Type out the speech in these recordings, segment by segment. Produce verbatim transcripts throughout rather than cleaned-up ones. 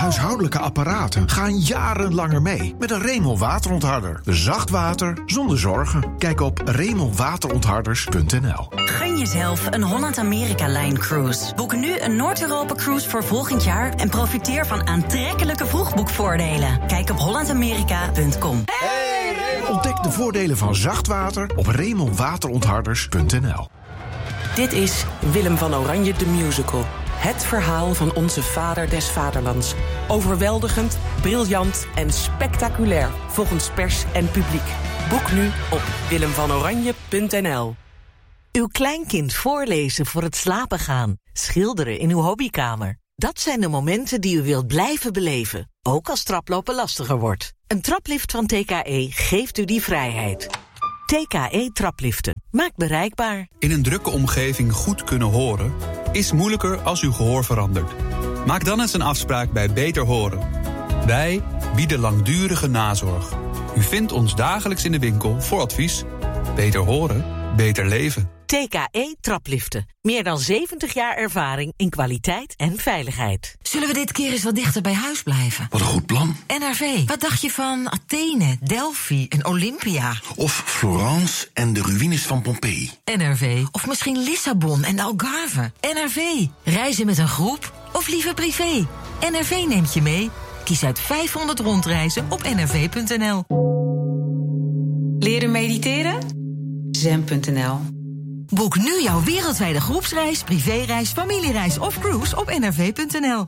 huishoudelijke apparaten gaan jaren langer mee met een Remel waterontharder. Zacht water zonder zorgen. Kijk op remel waterontharders punt n l. Gun jezelf een Holland-Amerika-Line-cruise. Boek nu een Noord-Europa-cruise voor volgend jaar en profiteer van aantrekkelijke vroegboekvoordelen. Kijk op holland amerika punt com. Hey, ontdek de voordelen van zacht water op remel waterontharders punt n l. Dit is Willem van Oranje de Musical. Het verhaal van onze vader des vaderlands. Overweldigend, briljant en spectaculair volgens pers en publiek. Boek nu op willem van oranje punt n l. Uw kleinkind voorlezen voor het slapen gaan. Schilderen in uw hobbykamer. Dat zijn de momenten die u wilt blijven beleven. Ook als traplopen lastiger wordt. Een traplift van T K E geeft u die vrijheid. T K E trapliften. Maakt bereikbaar. In een drukke omgeving goed kunnen horen is moeilijker als uw gehoor verandert. Maak dan eens een afspraak bij Beter Horen. Wij bieden langdurige nazorg. U vindt ons dagelijks in de winkel voor advies. Beter horen, beter leven. T K E trapliften. Meer dan zeventig jaar ervaring in kwaliteit en veiligheid. Zullen we dit keer eens wat dichter bij huis blijven? Wat een goed plan. N R V, wat dacht je van Athene, Delphi en Olympia? Of Florence en de ruïnes van Pompeii. N R V, of misschien Lissabon en de Algarve. N R V, reizen met een groep of liever privé? N R V neemt je mee. Kies uit vijfhonderd rondreizen op n r v punt n l. Leren mediteren? zen punt n l. Boek nu jouw wereldwijde groepsreis, privéreis, familiereis of cruise op n r v punt n l.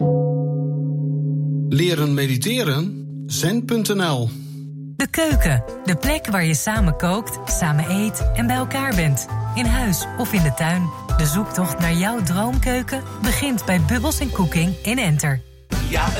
Leren mediteren? zen punt n l. De keuken, de plek waar je samen kookt, samen eet en bij elkaar bent. In huis of in de tuin. De zoektocht naar jouw droomkeuken begint bij Bubbles en Cooking in Enter. Ja,